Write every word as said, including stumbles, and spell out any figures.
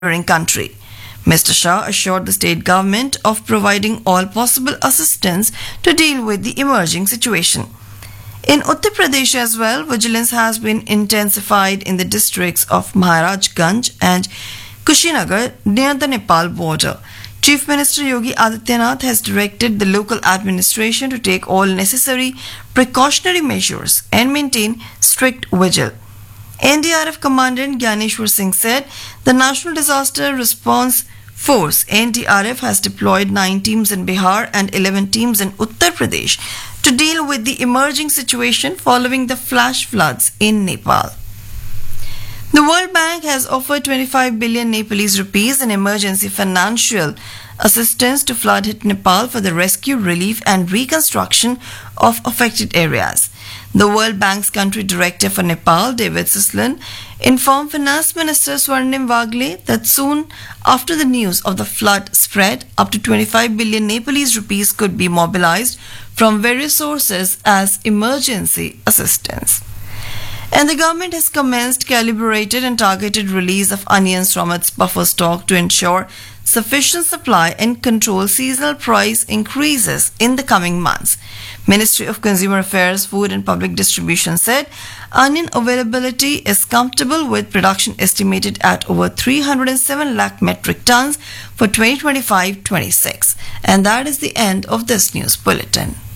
neighboring country. Mister Shah assured the state government of providing all possible assistance to deal with the emerging situation. In Uttar Pradesh as well, vigilance has been intensified in the districts of Maharajganj and Kushinagar near the Nepal border. Chief Minister Yogi Adityanath has directed the local administration to take all necessary precautionary measures and maintain strict vigil. N D R F Commandant Gyaneshwar Singh said the National Disaster Response Force N D R F has deployed nine teams in Bihar and eleven teams in Uttar Pradesh to deal with the emerging situation following the flash floods in Nepal. The World Bank has offered twenty-five billion Nepalese rupees in emergency financial assistance to flood-hit Nepal for the rescue, relief and reconstruction of affected areas. The World Bank's country director for Nepal, David Sislan, informed Finance Minister Swarnim Wagle that soon after the news of the flood spread, up to twenty-five billion Nepalese rupees could be mobilized from various sources as emergency assistance. And the government has commenced calibrated and targeted release of onions from its buffer stock to ensure sufficient supply and control seasonal price increases in the coming months. Ministry of Consumer Affairs, Food and Public Distribution said onion availability is comfortable with production estimated at over three hundred seven lakh metric tons for twenty twenty-five twenty-six. And that is the end of this news bulletin.